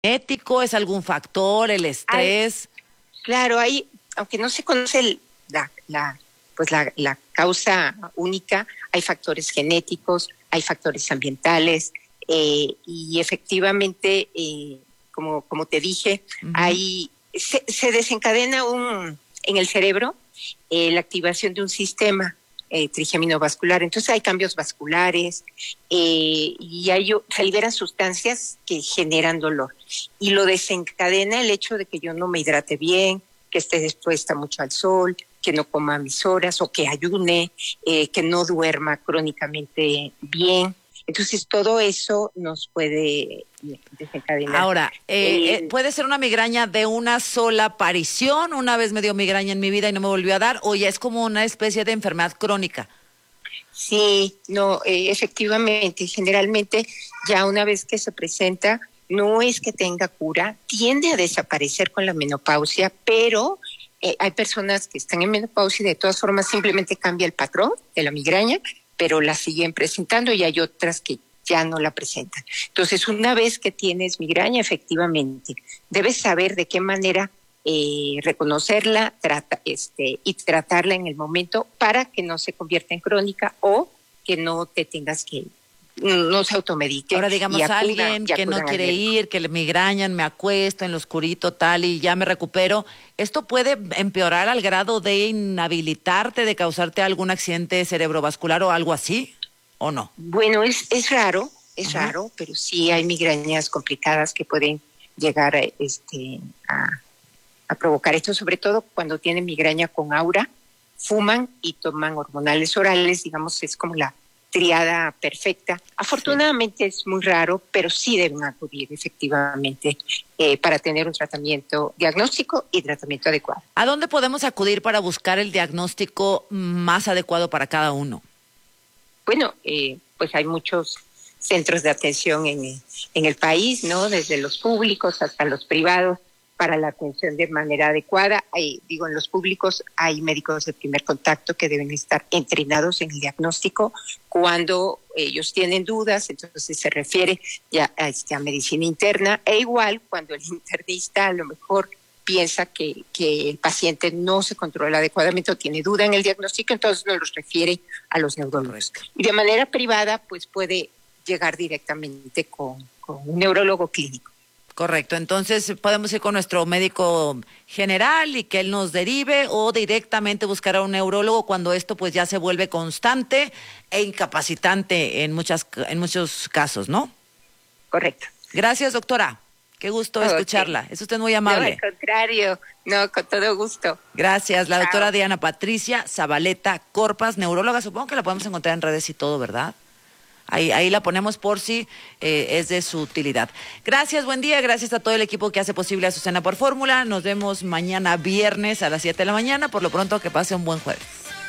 genético? ¿Es algún factor, el Hay, estrés? claro, aunque no se conoce la causa única, hay factores genéticos, hay factores ambientales, y efectivamente, como te dije, Uh-huh. se desencadena en el cerebro la activación de un sistema trigeminovascular. Entonces hay cambios vasculares, se liberan sustancias que generan dolor. Y lo desencadena el hecho de que yo no me hidrate bien, que esté expuesta mucho al sol, que no coma a mis horas o que ayune, que no duerma crónicamente bien. Entonces todo eso nos puede desencadenar. Ahora, ¿puede ser una migraña de una sola aparición? Una vez me dio migraña en mi vida y no me volvió a dar, o ya es como una especie de enfermedad crónica. Sí, no, efectivamente, generalmente ya una vez que se presenta, no es que tenga cura, tiende a desaparecer con la menopausia, pero hay personas que están en menopausia y de todas formas simplemente cambia el patrón de la migraña, pero la siguen presentando y hay otras que ya no la presentan. Entonces, una vez que tienes migraña, efectivamente, debes saber de qué manera reconocerla y tratarla en el momento para que no se convierta en crónica o que no te tengas que, no se automedique. Ahora, digamos, alguien que no quiere ir, que le migrañan, me acuesto en lo oscurito tal y ya me recupero, ¿esto puede empeorar al grado de inhabilitarte, de causarte algún accidente cerebrovascular o algo así? ¿O no? Bueno, es raro, Uh-huh. pero sí hay migrañas complicadas que pueden llegar a provocar esto, sobre todo cuando tienen migraña con aura, fuman y toman hormonales orales, digamos, es como la triada perfecta. Afortunadamente es muy raro, pero sí deben acudir efectivamente para tener un tratamiento diagnóstico y tratamiento adecuado. ¿A dónde podemos acudir para buscar el diagnóstico más adecuado para cada uno? Bueno, pues hay muchos centros de atención en el país, ¿no? Desde los públicos hasta los privados para la atención de manera adecuada. En los públicos hay médicos de primer contacto que deben estar entrenados en el diagnóstico. Cuando ellos tienen dudas, entonces se refiere ya a medicina interna, e igual cuando el internista a lo mejor piensa que el paciente no se controla adecuadamente o tiene duda en el diagnóstico, entonces nos los refiere a los neurólogos. Y de manera privada, pues puede llegar directamente con un neurólogo clínico. Correcto, entonces podemos ir con nuestro médico general y que él nos derive o directamente buscar a un neurólogo cuando esto pues ya se vuelve constante e incapacitante en muchos casos, ¿no? Correcto. Gracias, doctora. Qué gusto escucharla. Es usted muy amable. No, al contrario. No, con todo gusto. Gracias. La Chao. doctora Diana Patricia Zabaleta Corpas, neuróloga. Supongo que la podemos encontrar en redes y todo, ¿verdad? Ahí la ponemos por si es de su utilidad. Gracias, buen día. Gracias a todo el equipo que hace posible Azucena por Fórmula. Nos vemos mañana viernes a las 7 de la mañana. Por lo pronto, que pase un buen jueves.